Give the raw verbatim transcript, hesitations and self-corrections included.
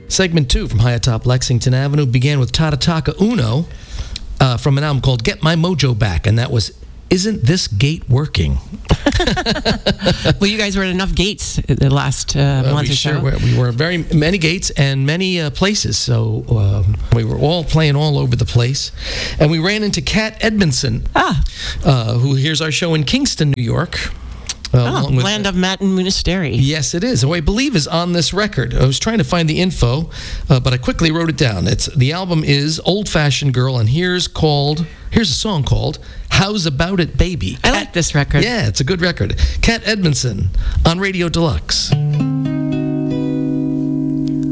Segment two from high atop Lexington Avenue began with Tatataka Uno uh, from an album called Get My Mojo Back, and that was Isn't This Gate Working? Well, you guys were at enough gates the last uh, Uh, month we or sure so. were. We were very many gates and many uh, places, so um, we were all playing all over the place. And we ran into Kat Edmondson, Ah, uh, who hears our show in Kingston, New York. Uh, oh, along with- land of Matt and Monastery. Yes, it is. Who I believe is on this record. I was trying to find the info, uh, but I quickly wrote it down. It's the album is Old Fashioned Girl, and here's called here's a song called How's About It, Baby. I like this record. Yeah, it's a good record. Kat Edmondson on Radio Deluxe.